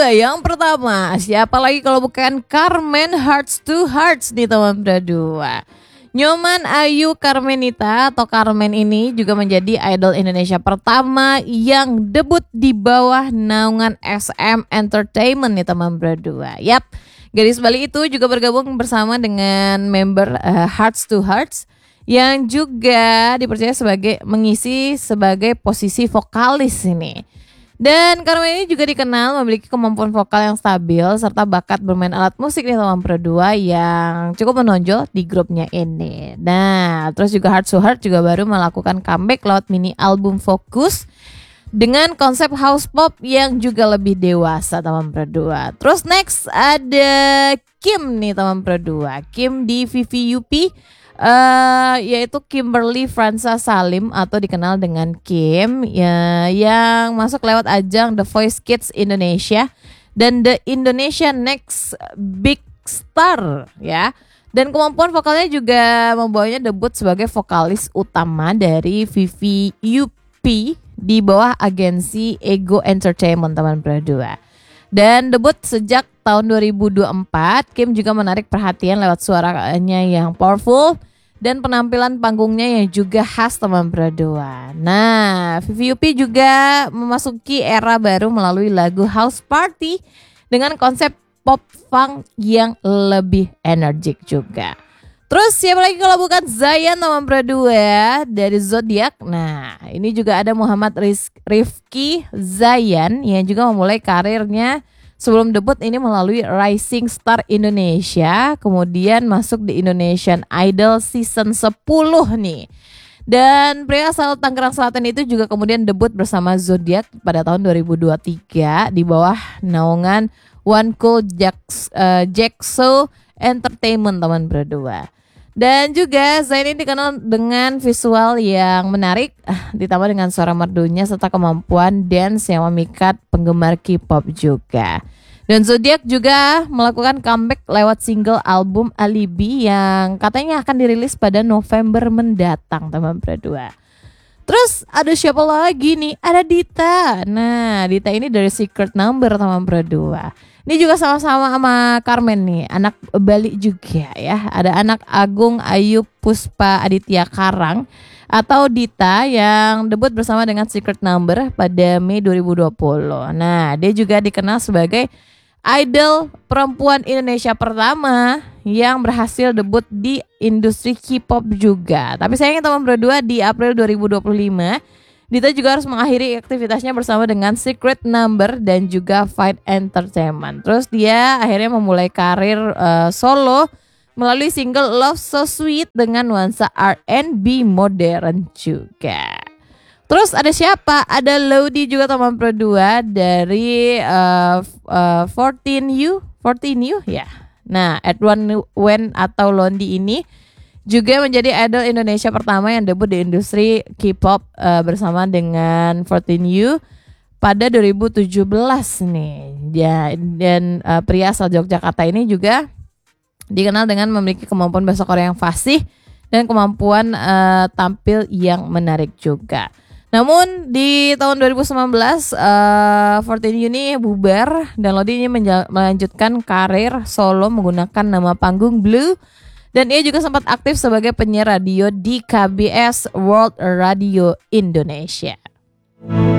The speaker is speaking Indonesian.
berdua. Yang pertama, siapa lagi kalau bukan Carmen Hearts to Hearts nih teman berdua. Nyoman Ayu Carmenita atau Carmen ini juga menjadi idol Indonesia pertama yang debut di bawah naungan SM Entertainment nih teman berdua. Yap, gadis Bali itu juga bergabung bersama dengan member Hearts to Hearts yang juga dipercaya mengisi sebagai posisi vokalis ini. Dan Carmen ini juga dikenal memiliki kemampuan vokal yang stabil serta bakat bermain alat musik nih teman berdua yang cukup menonjol di grupnya ini. Nah, terus juga Heart to Heart juga baru melakukan comeback lewat mini album Focus dengan konsep house pop yang juga lebih dewasa teman berdua. Terus next ada Kim nih teman berdua. Kim di VVUP. Yaitu Kimberly Fransa Salim atau dikenal dengan Kim ya, yang masuk lewat ajang The Voice Kids Indonesia dan The Indonesia Next Big Star ya. Dan kemampuan vokalnya juga membawanya debut sebagai vokalis utama dari VVUP di bawah agensi Ego Entertainment teman berdua. Dan debut sejak tahun 2024, Kim juga menarik perhatian lewat suaranya yang powerful dan penampilan panggungnya yang juga khas teman berdua. Nah, VVUP juga memasuki era baru melalui lagu House Party dengan konsep pop funk yang lebih energik juga. Terus siapa lagi kalau bukan Zayan teman berdua dari Zodiac. Nah, ini juga ada Muhammad Rifki Zayan yang juga memulai karirnya sebelum debut ini melalui Rising Star Indonesia, kemudian masuk di Indonesian Idol season 10 nih. Dan pria asal Tangerang Selatan itu juga kemudian debut bersama Zodiac pada tahun 2023 di bawah naungan One Cool Jackso Entertainment teman berdua. Dan juga Zayn ini dikenal dengan visual yang menarik, ditambah dengan suara merdunya serta kemampuan dance yang memikat penggemar K-pop juga. Dan Zodiac juga melakukan comeback lewat single album Alibi yang katanya akan dirilis pada November mendatang teman berdua. Terus ada siapa lagi nih? Ada Dita. Nah, Dita ini dari Secret Number teman berdua. Ini juga sama-sama sama Carmen nih, anak Bali juga ya. Ada anak Agung Ayu Puspa Aditya Karang atau Dita yang debut bersama dengan Secret Number pada Mei 2020. Nah, dia juga dikenal sebagai idol perempuan Indonesia pertama yang berhasil debut di industri K-pop juga. Tapi sayangnya teman berdua di April 2025 Dita juga harus mengakhiri aktivitasnya bersama dengan Secret Number dan juga Fight Entertainment. Terus dia akhirnya memulai karir solo melalui single Love So Sweet dengan nuansa R&B modern juga. Terus ada siapa? Ada Lodi juga teman berdua dari 14U ya. Nah, Edwin Wen atau Londi ini juga menjadi idol Indonesia pertama yang debut di industri K-pop bersama dengan 14U pada 2017 nih. Ya, dan pria asal Yogyakarta ini juga dikenal dengan memiliki kemampuan bahasa Korea yang fasih dan kemampuan tampil yang menarik juga. Namun di tahun 2019 14U ini bubar dan Lodi ini melanjutkan karir solo menggunakan nama panggung Blue. Dan ia juga sempat aktif sebagai penyiar radio di KBS World Radio Indonesia.